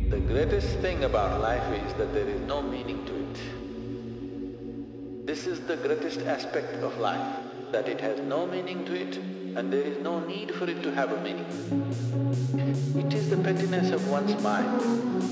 The greatest thing about life is that there is no meaning to it. This is the greatest aspect of life, that it has no meaning to it and there is no need for it to have a meaning. It is the pettiness of one's mind